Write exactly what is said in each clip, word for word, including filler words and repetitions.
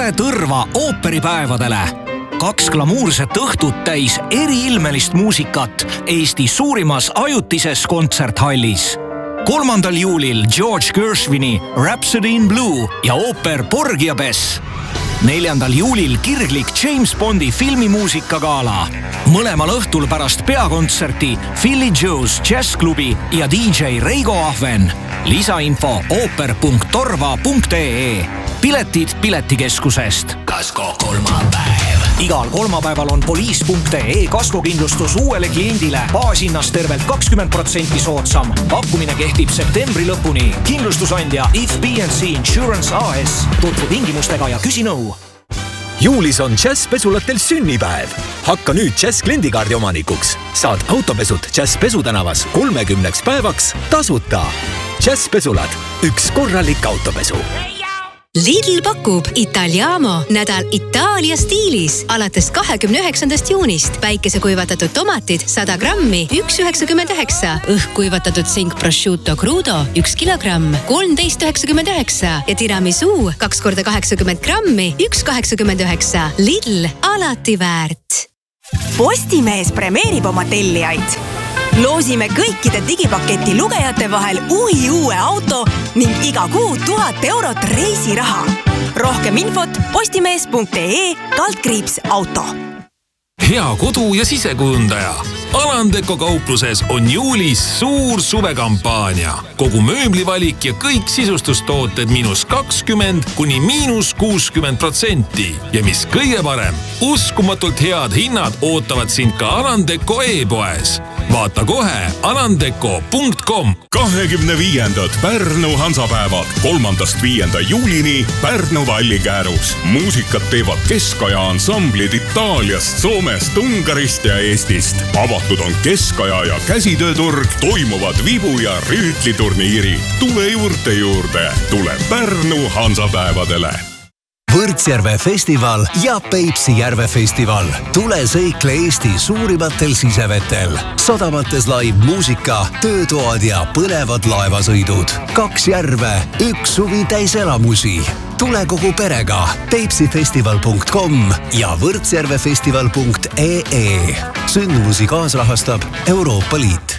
Tule Tõrva ooperipäevadele. Kaks glamuurset õhtut täis eriilmelist muusikat Eesti suurimas ajutises kontserthallis. kolmandal juulil George Gershwini Rhapsody in Blue ja ooper Porgy ja Bess. neljandal juulil kirglik James Bondi filmimuusikagala. Mõlemal õhtul pärast peakontserti Philly Joe's Jazzklubi ja D J Reigo Ahven. Lisainfo ooper punkt torva punkt ee. Piletid Piletikeskusest. Kasko kolmapäev. Igal kolmapäeval on poliis punkt ee kaskokindlustus uuele kliendile baashinnast tervelt kakskümmend protsenti soodsam. Pakkumine kehtib septembri lõpuni. Kindlustusandja If B and C Insurance A S. Tutvu tingimustega ja küsi nõu. Juulis on Jazz-pesulatel sünnipäev. Hakka nüüd Jazz kliendikaardi omanikuks. Saad autopesud Jazz pesutänavas kolmekümneks päevaks tasuta. Jazz-pesulad. Üks korralik autopesu. Lidl pakub Italiamo nädal Itaalia stiilis alates kahekümne üheksandast juunist. Päikesekuivatatud tomatid sada grammi, üks üheksakümmend üheksa. Õhkuivatatud sink prosciutto crudo, üks kilogramm, kolmteist üheksakümmend üheksa. Ja tiramisu kaks korda kaheksakümmend grammi, üks kaheksakümmend üheksa. Lidl alati väärt. Postimees premeerib oma tellijaid. Loosime kõikide digipaketi lugejate vahel uhi uue auto ning iga kuu tuhat eurot reisiraha. Rohkem infot postimees punkt ee kaldkriips auto. Hea kodu- ja sisekujundaja. Alandeko kaupluses on juulis suur suvekampaania. Kogu mööblivalik ja kõik sisustustooted miinus kakskümmend kuni miinus kuuskümmend protsenti. Ja mis kõige parem, uskumatult head hinnad ootavad sind ka Alandeko e-poes. Vaata kohe alandeko punkt com. kahekümne viiendad Pärnu Hansapäevad kolmandast viienda juulini Pärnu Vallikäärus. Muusikat teevad keskaja ansamblid Itaaliast, Soomest, Ungarist ja Eestist. Avatud on keskaja ja käsitööturg, toimuvad vibu- ja rüütliturniiri. Tule juurde juurde, tule Pärnu Hansapäevadele. Võrtsjärve festival ja Peipsi järve festival. Tule sõikle Eesti suurimatel sisevetel. Sadamates live muusika, töötoad ja põnevad laevasõidud. Kaks järve, üks suvi täis elamusi. Tule kogu perega peipsifestival punkt com ja võrtsjärvefestival punkt ee. Sündmusi kaasrahastab Euroopa Liit.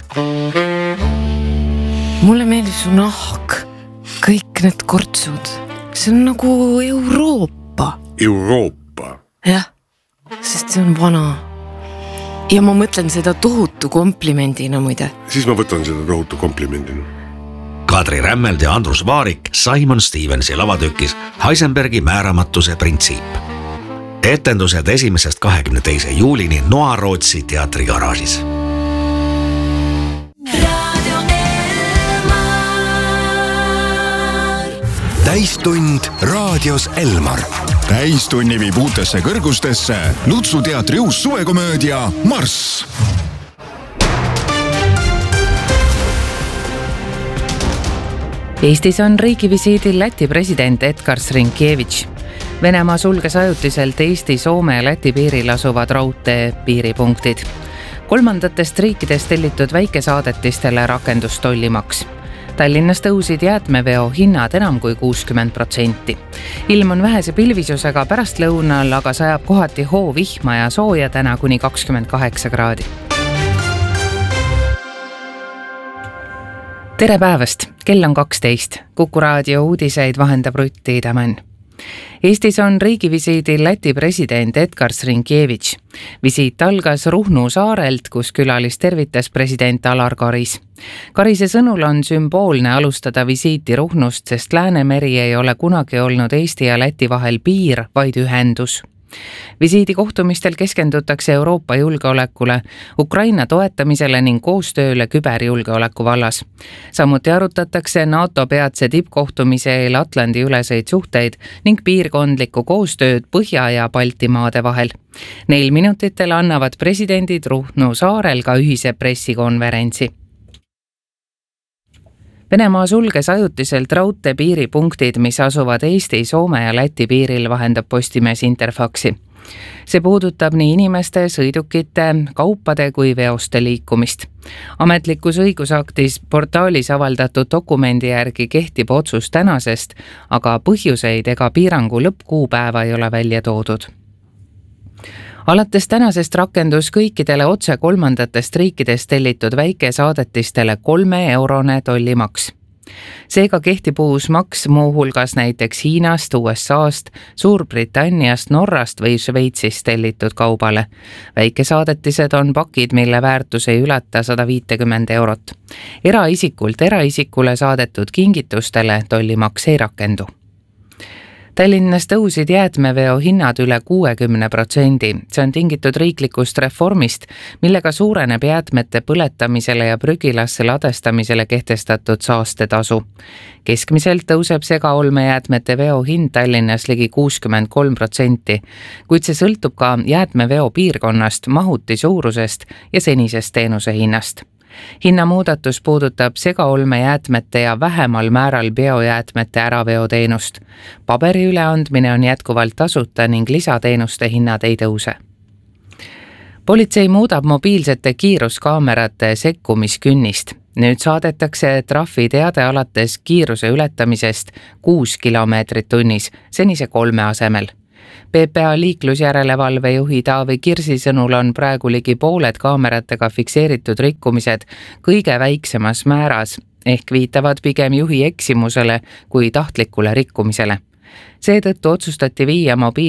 Mulle meeldib su nahk. Kõik need kortsud. See on nagu Euroopa. Euroopa? Jah, sest see on vana. Ja ma mõtlen seda tohutu komplimendina muide. Siis ma võtan seda tohutu komplimendina. Kadri Rämmeld ja Andrus Vaarik Simon Stevensi lavatükis Heisenbergi määramatuse printsiip. Etendused esimesest kahekümne teise juulini Noa-Rootsi teatrigaraažis. Täistund raadios Elmar. Täistunni viib uutesse kõrgustesse Nutsu teatri uus suvekomöödia Marss. Eestis on riigivisiidil Läti president Edgar Rinkevitš. Venemaa sulges ajutiselt Eesti, Soome ja Läti piiril asuvad raudtee piiripunktid. Kolmandatest riikidest tellitud väikesaadetistele rakendus tollimaks. Tallinnas tõusid jäätmeveo hinnad enam kui kuuskümmend protsenti. Ilm on vähese pilvisusega pärast lõunal, aga sajab kohati hoo vihma ja sooja täna kuni kakskümmend kaheksa kraadi. Tere päevast, kell on kaksteist. Kuku raadio uudiseid vahendab Rutti Idamann. Eestis on riigivisiidil Läti president Edgar Rinkevitš. Visiit algas Ruhnu saarelt, kus külalist tervitas president Alar Karis. Karise sõnul on sümboolne alustada visiiti Ruhnust, sest Läänemeri ei ole kunagi olnud Eesti ja Läti vahel piir, vaid ühendus. Visiidi kohtumistel keskendutakse Euroopa julgeolekule, Ukraina toetamisele ning koostööle küberjulgeoleku vallas. Samuti arutatakse NATO peatse tippkohtumise eel Atlandi üleseid suhteid ning piirkondlikku koostööd Põhja- ja Baltimaade vahel. Neil minutitel annavad presidendid Ruhnu saarel ka ühise pressikonverentsi. Venemaa sulges ajutiselt raudtee piiripunktid, mis asuvad Eesti, Soome ja Läti piiril, vahendab Postimees Interfaxi. see puudutab nii inimeste, sõidukite, kaupade kui veoste liikumist. Ametlikus õigusaktis portaalis avaldatud dokumendi järgi kehtib otsus tänasest, aga põhjuseid ega piirangu lõppkuupäeva ei ole välja toodud. Alates tänasest rakendus kõikidele otse kolmandatest riikidest tellitud väikesaadetistele kolme eurone tollimaks. Seega kehtib uus maks muuhulgas näiteks Hiinast, U S A-st, Suurbritanniast, Norrast või Šveitsist tellitud kaubale. Väikesaadetised on pakid, mille väärtus ei ületa sada viitekümmend eurot. Eraisikult eraisikule saadetud kingitustele tollimaks ei rakendu. Tallinnas tõusid jäätmeveo hinnad üle kuuekümne protsendi. See on tingitud riiklikust reformist, millega suureneb jäätmete põletamisele ja prügilasse ladestamisele kehtestatud saastetasu. Keskmiselt tõuseb segaolmejäätmete veo hind Tallinnas ligi kuuskümmend kolm protsenti, kuid see sõltub ka jäätmeveo piirkonnast, mahuti suurusest ja senisest teenuse hinnast. Hinnamuudatus puudutab segaolmejäätmete ja vähemal määral biojäätmete äraveoteenust. Paberi üleandmine on jätkuvalt tasuta ning lisateenuste hinnad ei tõuse. Politsei muudab mobiilsete kiiruskaamerate sekkumiskünnist. Nüüd saadetakse trahviteade alates kiiruse ületamisest kuus kilomeetrit tunnis, senise kolme asemel. P P A liiklusjärelevalvejuhi Taavi Kirsi sõnul on praegu ligi pooled kaameratega fikseeritud rikkumised kõige väiksemas määras, ehk viitavad pigem juhi eksimusele kui tahtlikule rikkumisele. Seetõttu otsustati viia mobiil